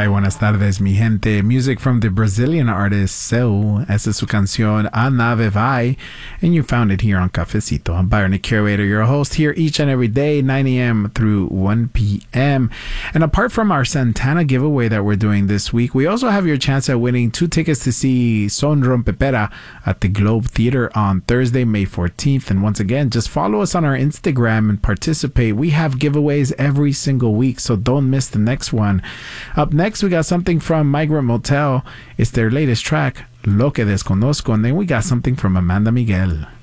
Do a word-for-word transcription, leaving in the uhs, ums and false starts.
Hi, buenas tardes, mi gente. Music from the Brazilian artist Seu. Esa es su canción A Nave Vai, and you found it here on Cafecito. I'm Byron, the curator, your host here each and every day, nine a.m. through one p.m. And apart from our Santana giveaway that we're doing this week, we also have your chance at winning two tickets to see Son Rompepera at the Globe Theater on Thursday, May fourteenth. And once again, just follow us on our Instagram and participate. We have giveaways every single week, so don't miss the next one. Up next, we got something from Migrant Motel. It's their latest track, Lo Que Desconozco. And then we got something from Amanda Miguel.